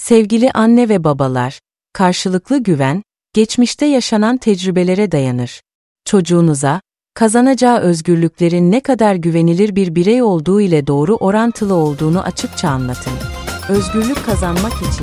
Sevgili anne ve babalar, karşılıklı güven, geçmişte yaşanan tecrübelere dayanır. Çocuğunuza, kazanacağı özgürlüklerin ne kadar güvenilir bir birey olduğu ile doğru orantılı olduğunu açıkça anlatın. Özgürlük kazanmak için